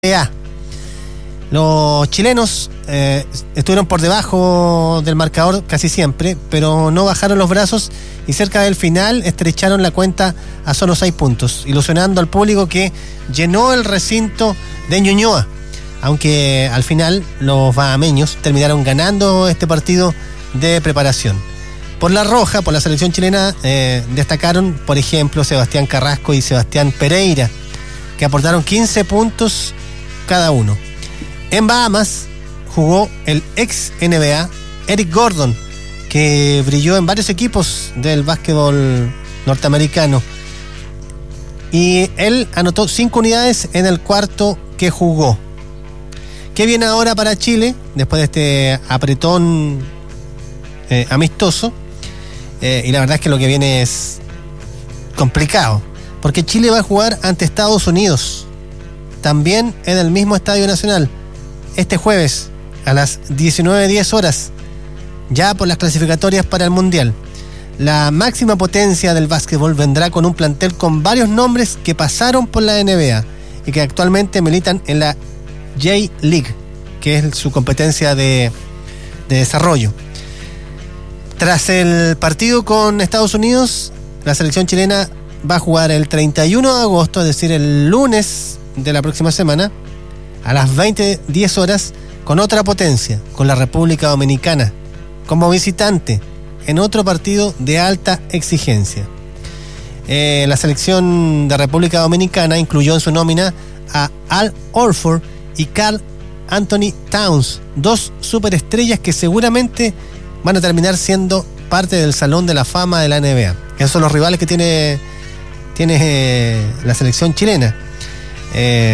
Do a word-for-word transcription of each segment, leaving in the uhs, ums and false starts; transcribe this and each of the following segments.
A. Los chilenos eh, estuvieron por debajo del marcador casi siempre, pero no bajaron los brazos y cerca del final estrecharon la cuenta a solo seis puntos, ilusionando al público que llenó el recinto de Ñuñoa, aunque al final los bahameños terminaron ganando este partido de preparación. Por la roja, por la selección chilena, eh, destacaron, por ejemplo, Sebastián Carrasco y Sebastián Pereira, que aportaron quince puntos cada uno. En Bahamas jugó el ex N B A Eric Gordon, que brilló en varios equipos del básquetbol norteamericano, y él anotó cinco unidades en el cuarto que jugó. ¿Qué viene ahora para Chile después de este apretón eh, amistoso? Eh, y la verdad es que lo que viene es complicado, porque Chile va a jugar ante Estados Unidos, también en el mismo Estadio Nacional, este jueves a las diecinueve diez horas, ya por las clasificatorias para el Mundial. La máxima potencia del básquetbol vendrá con un plantel con varios nombres que pasaron por la N B A y que actualmente militan en la J-League, que es su competencia de, de desarrollo. Tras el partido con Estados Unidos, la selección chilena va a jugar el treinta y uno de agosto, es decir, el lunes de la próxima semana, a las veinte diez horas, con otra potencia, con la República Dominicana, como visitante, en otro partido de alta exigencia. Eh, la selección de República Dominicana incluyó en su nómina a Al Horford y Karl Anthony Towns, dos superestrellas que seguramente van a terminar siendo parte del Salón de la Fama de la N B A. Esos son los rivales que tiene, tiene eh, la selección chilena. Eh,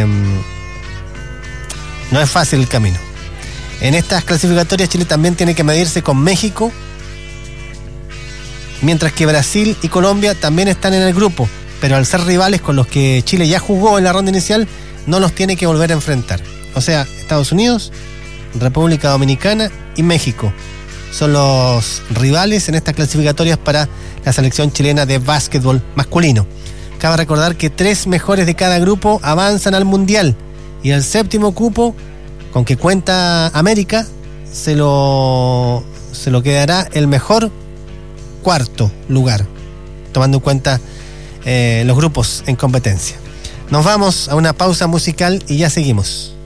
no es fácil el camino. En estas clasificatorias Chile también tiene que medirse con México, mientras que Brasil y Colombia también están en el grupo, pero al ser rivales con los que Chile ya jugó en la ronda inicial, no los tiene que volver a enfrentar. O sea, Estados Unidos, República Dominicana y México son los rivales en estas clasificatorias para la selección chilena de básquetbol masculino. Cabe recordar que tres mejores de cada grupo avanzan al Mundial, y el séptimo cupo con que cuenta América se lo, se lo quedará el mejor cuarto lugar, tomando en cuenta eh, los grupos en competencia. Nos vamos a una pausa musical y ya seguimos.